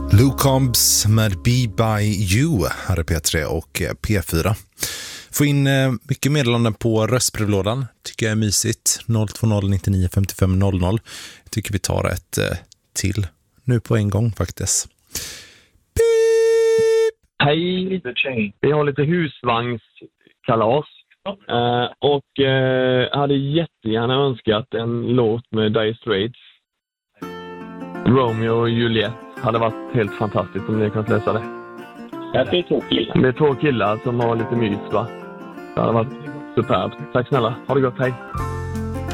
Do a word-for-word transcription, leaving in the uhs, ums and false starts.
Luke Combs med Be By You här är P tre och P fyra. Få in mycket meddelanden på röstbrevlådan. Tycker jag är mysigt. noll två noll nio nio fem fem noll noll. Jag tycker vi tar ett till nu på en gång faktiskt. Beep! Hej! Vi har lite husvagnskalas. Uh, och uh, hade jättegärna önskat en låt med Dire Straits. Romeo och Juliet hade varit helt fantastiskt om ni kan läsa det. Det är två killar. Det är två killar som har lite mys, va? Det hade varit superb. Tack snälla. Ha det gott, hej.